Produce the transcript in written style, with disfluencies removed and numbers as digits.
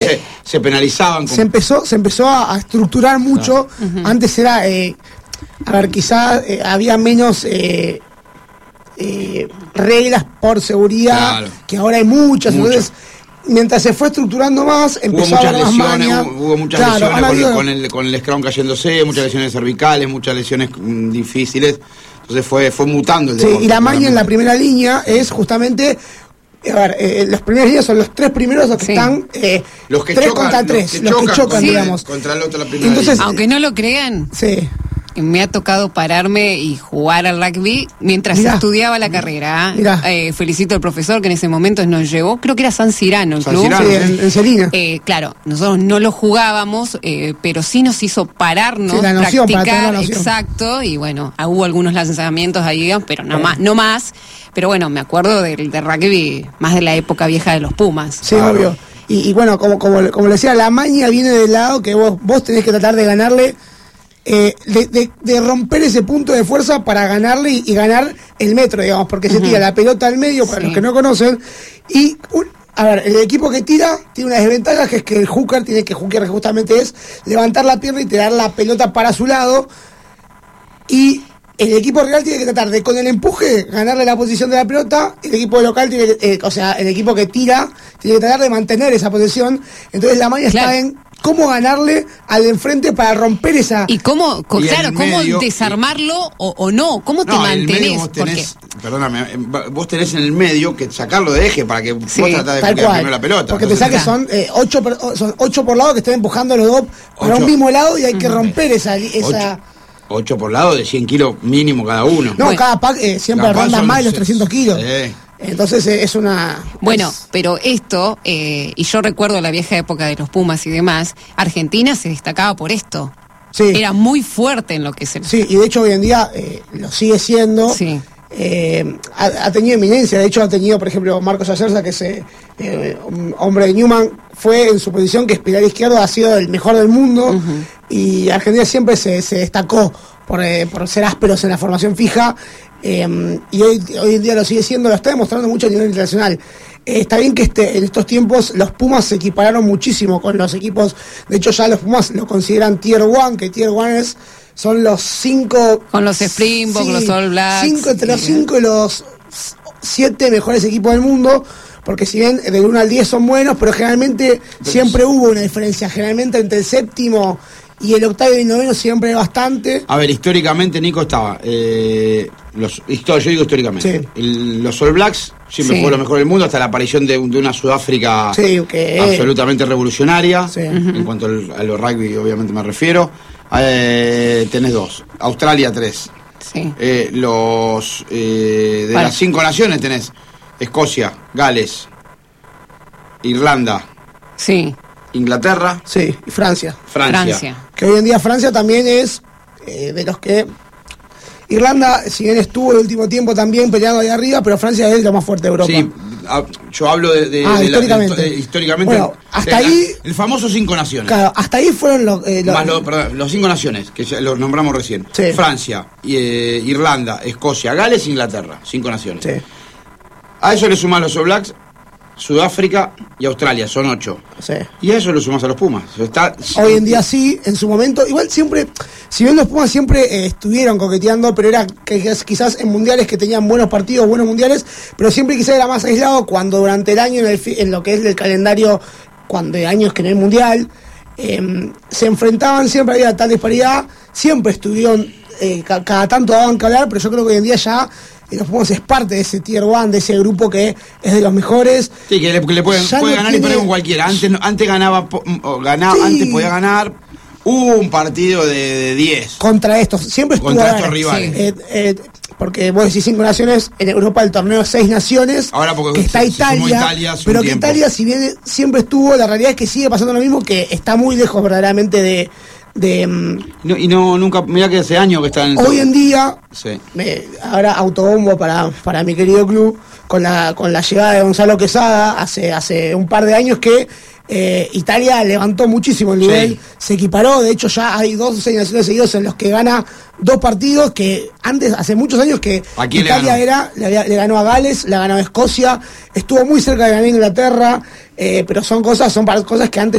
se penalizaban. Se empezó a estructurar mucho. Antes era, quizás había menos reglas por seguridad, que ahora hay muchas. Entonces, mientras se fue estructurando más, empezó a haber más maña. Hubo muchas lesiones con el scrum cayéndose, muchas lesiones cervicales, muchas lesiones difíciles. Entonces fue mutando el deporte. Y la maña en la primera línea es justamente... las primeras líneas son los tres primeros los que están los que 3 chocan, contra 3, los que chocan, digamos. Contra el otro la primera Entonces, línea. Aunque no lo crean, sí. Me ha tocado pararme y jugar al rugby mientras estudiaba la carrera. Felicito al profesor que en ese momento nos llevó, creo que era San Cirano el club. Sí, en Celina. Claro, nosotros no lo jugábamos, pero sí nos hizo pararnos, la noción, practicar, exacto, y bueno, hubo algunos lanzamientos ahí, pero no más. Pero bueno, me acuerdo del rugby más de la época vieja de los Pumas. Sí, obvio. Y bueno, como le decía, la maña viene del lado que vos tenés que tratar de ganarle, de romper ese punto de fuerza para ganarle y ganar el metro, digamos, porque se tira la pelota al medio, para los que no conocen, y el equipo que tira tiene una desventaja, que es que el hooker tiene que hooker, justamente es levantar la pierna y tirar la pelota para su lado, y el equipo rival tiene que tratar de, con el empuje, ganarle la posición de la pelota. El equipo local tiene que, el equipo que tira tiene que tratar de mantener esa posición. Entonces la maña está en cómo ganarle al de enfrente para romper esa... Y cómo desarmarlo o no. ¿Cómo te mantenés? Vos tenés, perdóname, vos tenés en el medio que sacarlo de eje para que vos tratás de jugar primero la pelota. Porque pensá que son 8 por lado que estén empujando los dos para un mismo lado y hay que romper esa 8 por lado de 100 kilos mínimo cada uno. No, cada pack siempre ronda más de los 300 kilos. Entonces es una... Bueno, pero esto, y yo recuerdo la vieja época de los Pumas y demás, Argentina se destacaba por esto. Sí. Era muy fuerte en lo que se... Sí, y de hecho hoy en día lo sigue siendo. Sí. Ha tenido eminencia. De hecho ha tenido, por ejemplo, Marcos Acerza, que es un hombre de Newman, fue en su posición que es pilar izquierdo, ha sido el mejor del mundo. Y Argentina siempre se destacó por ser ásperos en la formación fija, y hoy en día lo sigue siendo, lo está demostrando mucho a nivel internacional. Está bien que en estos tiempos los Pumas se equipararon muchísimo con los equipos. De hecho ya los Pumas lo consideran Tier 1, que Tier 1 son los 5... Con los Springboks, los All Blacks. Entre los 5 y los 7 mejores equipos del mundo, porque si bien del 1 al 10 son buenos, pero generalmente siempre hubo una diferencia. Generalmente entre el séptimo y el octavo y el noveno siempre hay bastante. A ver, históricamente, Nico, estaba... yo digo históricamente. Los All Blacks siempre fue lo mejor del mundo, hasta la aparición de una Sudáfrica absolutamente revolucionaria. En cuanto a los rugby, obviamente me refiero. Tenés 2. Australia 3. De las 5 naciones tenés Escocia, Gales, Irlanda, Inglaterra, y Francia. Que hoy en día Francia también es de los que... Irlanda, si bien estuvo el último tiempo también peleando ahí arriba, pero Francia es lo más fuerte de Europa. Sí, yo hablo históricamente. Bueno, hasta ahí... El famoso 5 naciones. Claro, hasta ahí fueron los 5 naciones, que ya los nombramos recién. Francia, Irlanda, Escocia, Gales, Inglaterra. 5 naciones. A eso le sumás los All Blacks, Sudáfrica y Australia, son 8. Y a eso lo sumás a los Pumas. Hoy en día sí, en su momento, igual siempre, si bien los Pumas siempre estuvieron coqueteando, pero era que quizás en mundiales que tenían buenos partidos, buenos mundiales, pero siempre quizás era más aislado cuando durante el año, en lo que es el calendario, cuando hay años que no hay mundial, se enfrentaban, siempre había tal disparidad, siempre estuvieron, cada tanto daban que hablar, pero yo creo que hoy en día ya... los Pumas es parte de ese Tier 1, de ese grupo que es de los mejores. Sí, que le puede ganar y perder con cualquiera. Antes ganaba, antes podía ganar un partido de 10. Contra estos, siempre estuvo contra estos rivales. Porque vos decís 5 naciones, en Europa el torneo 6 naciones. Ahora porque que está Italia, pero que Italia, si bien siempre estuvo, la realidad es que sigue pasando lo mismo, que está muy lejos verdaderamente de nunca, mirá que hace años que están hoy en día ahora autobombo para mi querido club con la llegada de Gonzalo Quesada hace un par de años que Italia levantó muchísimo el nivel, se equiparó, de hecho ya hay 2 naciones seguidos en los que gana 2 partidos, que antes, hace muchos años que Italia le ganó a Gales, le ganó a Escocia, estuvo muy cerca de ganar a Inglaterra, pero son cosas que antes